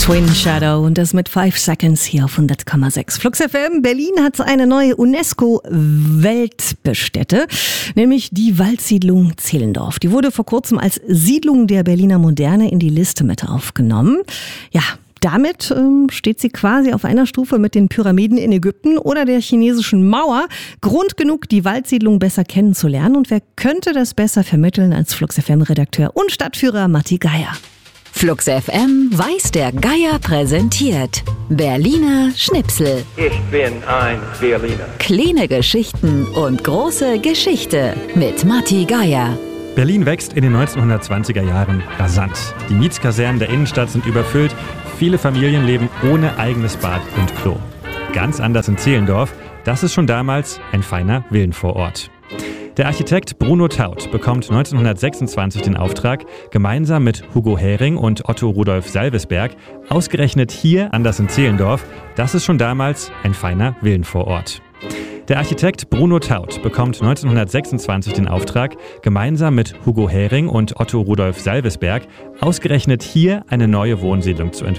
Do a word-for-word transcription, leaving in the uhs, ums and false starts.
Twin Shadow und das mit Five Seconds hier auf hundert Komma sechs. Flux F M. Berlin hat eine neue UNESCO-Weltbestätte, nämlich die Waldsiedlung Zehlendorf. Die wurde vor kurzem als Siedlung der Berliner Moderne in die Liste mit aufgenommen. Ja, damit ähm, steht sie quasi auf einer Stufe mit den Pyramiden in Ägypten oder der chinesischen Mauer. Grund genug, die Waldsiedlung besser kennenzulernen. Und wer könnte das besser vermitteln als Flux F M-Redakteur und Stadtführer Matti Geier? Flux F M weiß der Geier präsentiert. Berliner Schnipsel. Ich bin ein Berliner. Kleine Geschichten und große Geschichte mit Matti Geier. Berlin wächst in den neunzehnhundertzwanziger Jahren rasant. Die Mietskasernen der Innenstadt sind überfüllt. Viele Familien leben ohne eigenes Bad und Klo. Ganz anders in Zehlendorf. Das ist schon damals ein feiner Villenvorort. Der Architekt Bruno Taut bekommt neunzehnhundertsechsundzwanzig den Auftrag, gemeinsam mit Hugo Häring und Otto Rudolf Salvesberg, ausgerechnet hier anders in Zehlendorf, das ist schon damals ein feiner Villenvorort. Der Architekt Bruno Taut bekommt neunzehnhundertsechsundzwanzig den Auftrag, gemeinsam mit Hugo Häring und Otto Rudolf Salvesberg, ausgerechnet hier eine neue Wohnsiedlung zu entwickeln.